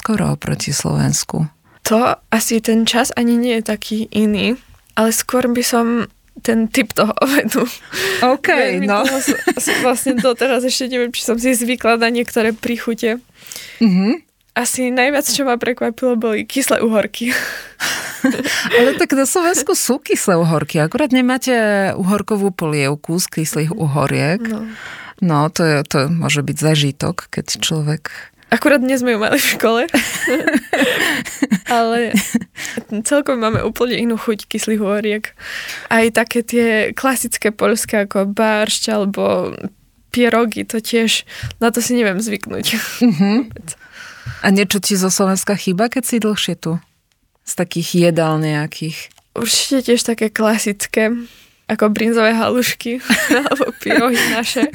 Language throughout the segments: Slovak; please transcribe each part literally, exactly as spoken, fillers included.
neskoro oproti Slovensku? To asi ten čas ani nie je taký iný, ale skôr by som ten typ toho obedu. OK, Veľmi no. Som, som vlastne doteraz ešte neviem, či som si zvykla na niektoré príchute. Mhm. Asi najviac, čo ma prekvapilo, boli kyslé uhorky. Ale tak na Slovensku sú kyslé uhorky. Akurát nemáte uhorkovú polievku z kyslých uhoriek. No. No, to, je, to môže byť zažitok, keď človek... Akurát dnes sme ju mali v škole. Ale celkom máme úplne inú chuť kyslých uhoriek. Aj také tie klasické poľské ako baršť alebo pierogy, to tiež, na to si neviem zvyknúť. Mm-hmm. A niečo ti zo Slovenska chýba, keď si dlhšie tu? Z takých jedál nejakých? Určite tiež také klasické, ako brinzové halušky alebo pyrohy naše.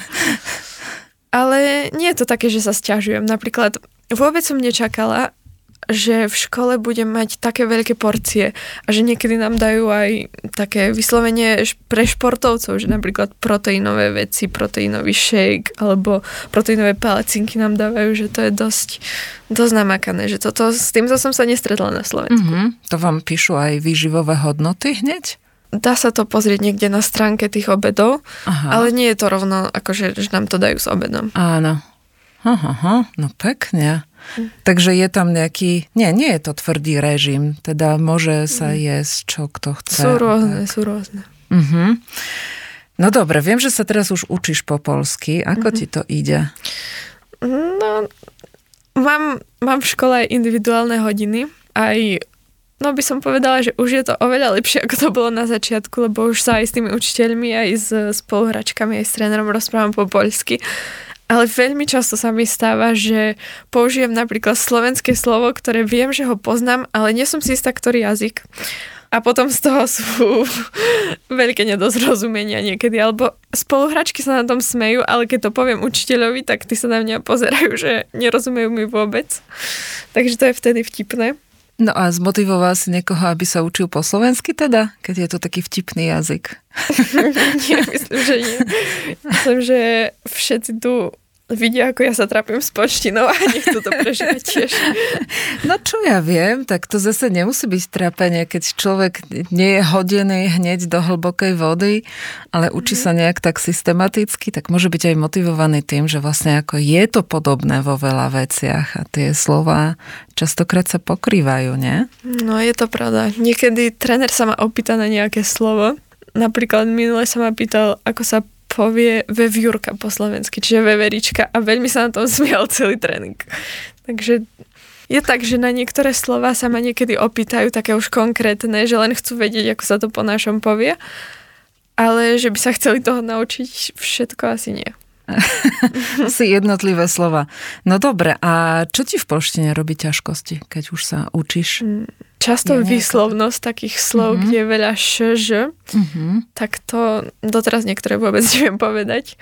Ale nie je to také, že sa sťažujem. Napríklad vôbec som nečakala, že v škole budem mať také veľké porcie a že niekedy nám dajú aj také vyslovene pre športovcov, že napríklad proteínové veci, proteínový shake alebo proteínové palacinky nám dávajú, že to je dosť, dosť namakané, že toto, s tým som sa nestretla na Slovensku. Mm-hmm. To vám píšu aj výživové hodnoty hneď? Dá sa to pozrieť niekde na stránke tých obedov, Aha. ale nie je to rovno, akože že nám to dajú s obedom. Áno. Aha, no pekne. Mm. Takže je tam nejaký, nie, nie je to tvrdý režim, teda môže sa mm. jesť, čo kto chce. Sú rôzne, sú rôzne. Uh-huh. No dobre, viem, že sa teraz už učíš po poľsky. Ako uh-huh. ti to ide? No, mám, mám v škole aj individuálne hodiny, aj no by som povedala, že už je to oveľa lepšie, ako to bolo na začiatku, lebo už sa aj s tými učiteľmi, aj s spoluhračkami, aj s trénerom rozprávam po poľsky. Ale veľmi často sa mi stáva, že použijem napríklad slovenské slovo, ktoré viem, že ho poznám, ale nie som si istá, ktorý jazyk. A potom z toho sú veľké nedozrozumenia niekedy. Alebo spoluhračky sa na tom smejú, ale keď to poviem učiteľovi, tak tí sa na mňa pozerajú, že nerozumejú mi vôbec. Takže to je vtedy vtipné. No a zmotivoval si niekoho, aby sa učil po slovensky teda? Keď je to taký vtipný jazyk. Nie, myslím, že nie. Myslím, že všetci tu vidia, ako ja sa trápim s poštinou a nechcú to prežívať tiež. No čo ja viem, tak to zase nemusí byť trápenie, keď človek nie je hodený hneď do hlbokej vody, ale učí sa nejak tak systematicky, tak môže byť aj motivovaný tým, že vlastne ako je to podobné vo veľa veciach a tie slová častokrát sa pokrývajú, nie? No je to pravda. Niekedy tréner sa ma opýta na nejaké slovo. Napríklad minule sa ma pýtal, ako sa povie veviurka po slovensky, čiže veverička a veľmi sa na tom smial celý tréning. Takže je tak, že na niektoré slova sa ma niekedy opýtajú také už konkrétne, že len chcú vedieť, ako sa to po našom povie, ale že by sa chceli toho naučiť všetko asi nie. Si jednotlivé slova. No dobre, a čo ti v poľštine robí ťažkosti, keď už sa učíš? Často výslovnosť takých slov, uh-huh. kde je veľa š, ž, uh-huh. tak to doteraz niektoré vôbec neviem povedať.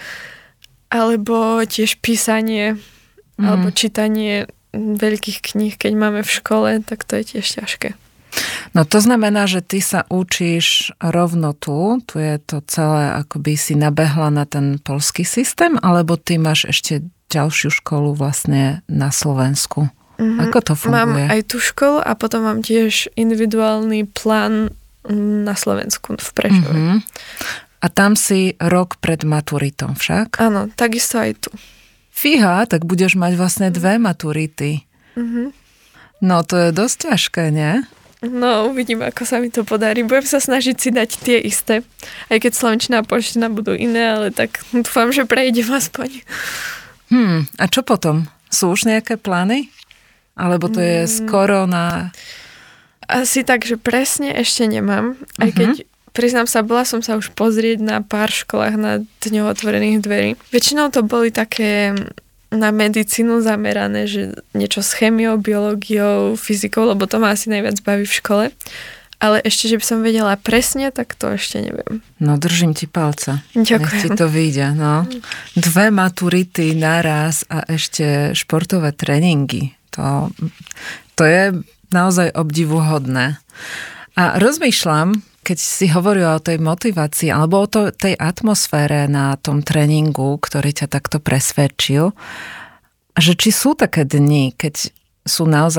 Alebo tiež písanie, uh-huh. alebo čítanie veľkých kníh, keď máme v škole, tak to je tiež ťažké. No to znamená, že ty sa učíš rovno tu, tu je to celé, akoby si nabehla na ten poľský systém, alebo ty máš ešte ďalšiu školu vlastne na Slovensku? Mm-hmm. Ako to funguje? Mám aj tú školu a potom mám tiež individuálny plán na Slovensku v Prešove. Mm-hmm. A tam si rok pred maturitou však? Áno, takisto aj tu. Fíha, tak budeš mať vlastne dve maturity. Mm-hmm. No to je dosť ťažké, nie? No, uvidím, ako sa mi to podarí. Budem sa snažiť si dať tie isté. Aj keď slovenčina a poľština budú iné, ale tak dúfam, že prejdem aspoň. Hmm, a čo potom? Sú už nejaké plány? Alebo to je skoro na... Asi tak, že presne ešte nemám. Aj keď, uh-huh. priznám sa, bola som sa už pozrieť na pár školách na dňou otvorených dverí. Väčšinou to boli také na medicínu zamerané, že niečo s chémiou, biológiou, fyzikou, lebo to ma asi najviac baví v škole. Ale ešte, že by som vedela presne, tak to ešte neviem. No, držím ti palca. Ďakujem. Nech ti to vyjde, no. Dve maturity naraz a ešte športové tréningy. To, to je naozaj obdivuhodné. A rozmýšľam, keď si hovorila o tej motivácii alebo o to, tej atmosfére na tom tréningu, ktorý ťa takto presvedčil, že či sú také dni, keď sú naozaj